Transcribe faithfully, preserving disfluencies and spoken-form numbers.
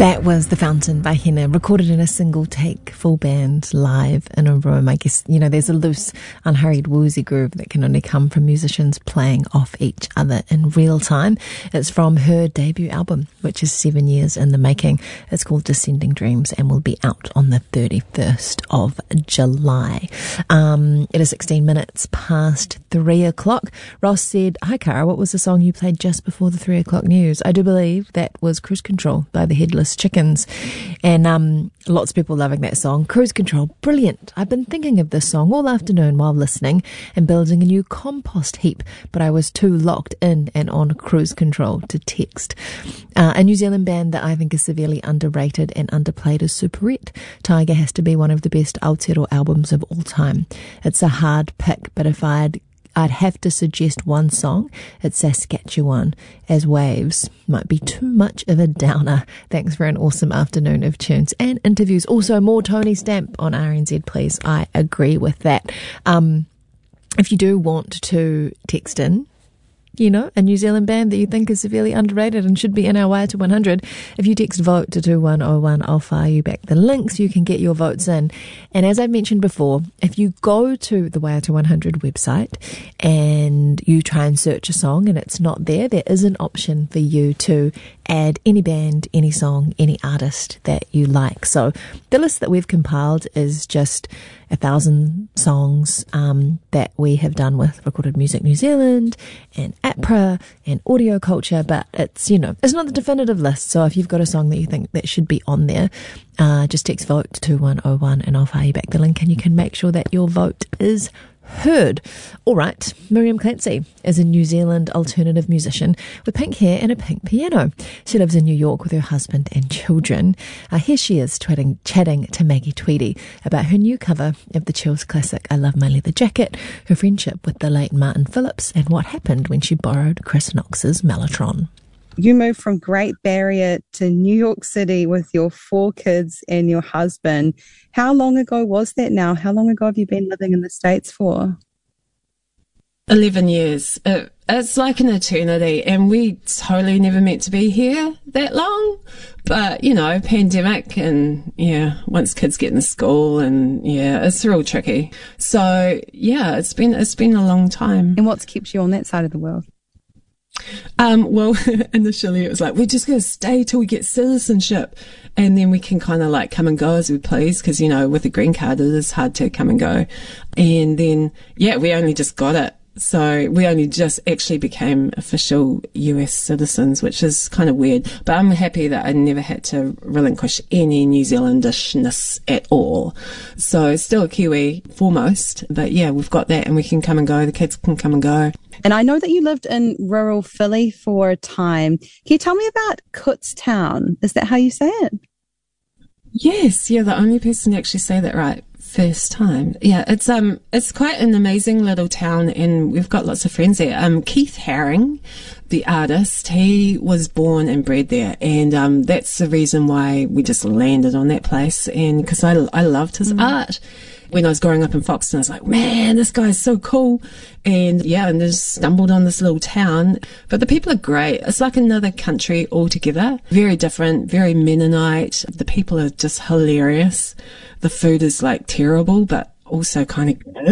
That was The Fountain by Henna, recorded in a single take, full band, live in a room. I guess, you know, there's a loose, unhurried, woozy groove that can only come from musicians playing off each other in real time. It's from her debut album, which is seven years in the making. It's called Descending Dreams and will be out on the thirty-first of July. Um, it is sixteen minutes past three o'clock. Ross said, "Hi, Cara, what was the song you played just before the three o'clock news?" I do believe that was Cruise Control by the Headless Chickens, and um, lots of people loving that song. Cruise Control, brilliant. I've been thinking of this song all afternoon while listening and building a new compost heap, but I was too locked in and on Cruise Control to text. Uh, a New Zealand band that I think is severely underrated and underplayed is Superette. Tiger has to be one of the best Aotearoa albums of all time. It's a hard pick, but if I'd I'd have to suggest one song, it's Saskatchewan, as Waves might be too much of a downer. Thanks for an awesome afternoon of tunes and interviews. Also, more Tony Stamp on R N Z, please. I agree with that. Um, if you do want to text in, you know, a New Zealand band that you think is severely underrated and should be in our Wire to one hundred, if you text VOTE to two one oh one, I'll fire you back the link so you can get your votes in. And as I've mentioned before, if you go to the Wire to one hundred website and you try and search a song and it's not there, there is an option for you to add any band, any song, any artist that you like. So the list that we've compiled is just a thousand songs um, that we have done with Recorded Music New Zealand and APRA and Audio Culture, but it's, you know, it's not the definitive list. So if you've got a song that you think that should be on there, uh, just text VOTE to two one oh one and I'll fire you back the link and you can make sure that your vote is heard. All right, Miriam Clancy is a New Zealand alternative musician with pink hair and a pink piano. She lives in New York with her husband and children. Uh, here she is twitting, chatting to Maggie Tweedy about her new cover of the Chills classic I Love My Leather Jacket, her friendship with the late Martin Phillips, and what happened when she borrowed Chris Knox's Mellotron. You moved from Great Barrier to New York City with your four kids and your husband. How long ago was that now? How long ago have you been living in the States for? eleven years. It, it's like an eternity, and we totally never meant to be here that long. But, you know, pandemic and, yeah, once kids get into school and, yeah, it's real tricky. So, yeah, it's been it's been a long time. And what's kept you on that side of the world? Um, well, initially it was like, we're just going to stay till we get citizenship and then we can kind of like come and go as we please because, you know, with a green card it is hard to come and go. And then, yeah, we only just got it. So we only just actually became official U S citizens, which is kind of weird. But I'm happy that I never had to relinquish any New Zealandishness at all. So still a Kiwi foremost. But yeah, we've got that and we can come and go. The kids can come and go. And I know that you lived in rural Philly for a time. Can you tell me about Kutztown? Is that how you say it? Yes. Yeah, the only person to actually say that right. First time. Yeah, it's um it's quite an amazing little town and we've got lots of friends there. Um Keith Haring, the artist, he was born and bred there and um that's the reason why we just landed on that place, and because I, I loved his mm. art. When I was growing up in Foxton, I was like, man, this guy's so cool. And yeah, and just stumbled on this little town. But the people are great. It's like another country altogether. Very different, very Mennonite. The people are just hilarious. The food is like terrible, but also kind of good.